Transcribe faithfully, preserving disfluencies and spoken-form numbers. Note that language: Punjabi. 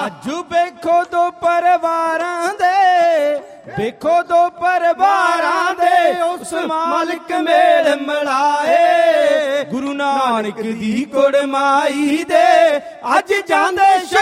ਅੱਜ ਵੇਖੋ ਦੋ ਪਰਿਵਾਰਾਂ ਦੇ, ਵੇਖੋ ਦੋ ਪਰਿਵਾਰਾਂ ਦੇ ਉਸ ਮਾਲਕ ਮੇਲ ਮਿਲਾਏ। ਗੁਰੂ ਨਾਨਕ ਦੀ ਕੁੜਮਾਈ ਦੇ ਅੱਜ ਜਾਂਦੇ